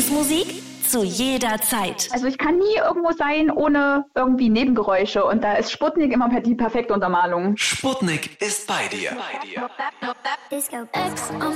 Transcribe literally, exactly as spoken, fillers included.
Lieblingsmusik zu jeder Zeit. Also ich kann nie irgendwo sein ohne irgendwie Nebengeräusche und da ist Sputnik immer die perfekte Untermalung. Sputnik ist bei dir. Disco X